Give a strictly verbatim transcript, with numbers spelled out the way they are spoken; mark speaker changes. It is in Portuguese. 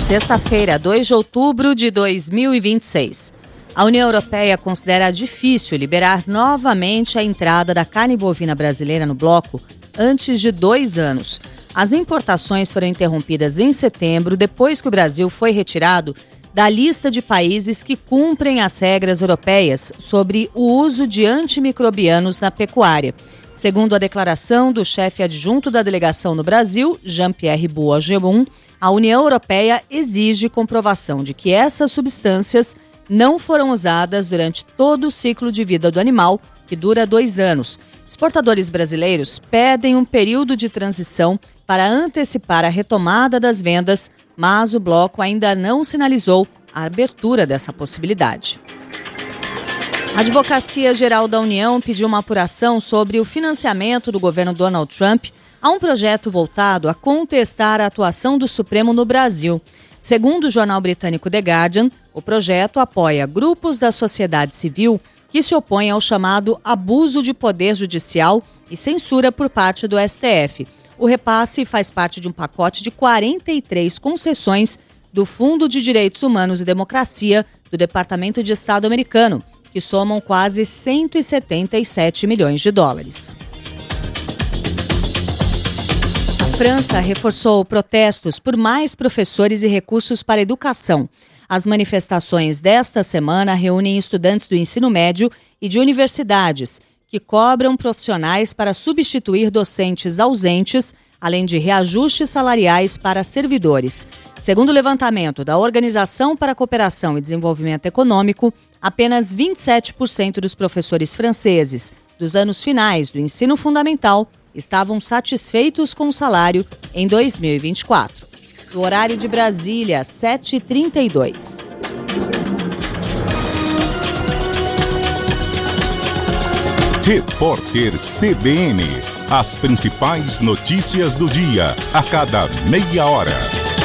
Speaker 1: Sexta-feira, dois de outubro de dois mil e vinte e seis. A União Europeia considera difícil liberar novamente a entrada da carne bovina brasileira no bloco antes de dois anos. As importações foram interrompidas em setembro, depois que o Brasil foi retirado da lista de países que cumprem as regras europeias sobre o uso de antimicrobianos na pecuária. Segundo a declaração do chefe adjunto da delegação no Brasil, Jean-Pierre Bourgeois, a União Europeia exige comprovação de que essas substâncias não foram usadas durante todo o ciclo de vida do animal, que dura dois anos. Exportadores brasileiros pedem um período de transição para antecipar a retomada das vendas, mas o bloco ainda não sinalizou a abertura dessa possibilidade. A Advocacia Geral da União pediu uma apuração sobre o financiamento do governo Donald Trump a um projeto voltado a contestar a atuação do Supremo no Brasil. Segundo o jornal britânico The Guardian, o projeto apoia grupos da sociedade civil que se opõem ao chamado abuso de poder judicial e censura por parte do S T F. O repasse faz parte de um pacote de quarenta e três concessões do Fundo de Direitos Humanos e Democracia do Departamento de Estado americano, que somam quase cento e setenta e sete milhões de dólares. A França reforçou protestos por mais professores e recursos para a educação. As manifestações desta semana reúnem estudantes do ensino médio e de universidades, que cobram profissionais para substituir docentes ausentes, além de reajustes salariais para servidores. Segundo o levantamento da Organização para a Cooperação e Desenvolvimento Econômico, apenas vinte e sete por cento dos professores franceses dos anos finais do ensino fundamental estavam satisfeitos com o salário em dois mil e vinte e quatro. Do horário de Brasília, sete e trinta e dois.
Speaker 2: Repórter C B N. As principais notícias do dia, a cada meia hora.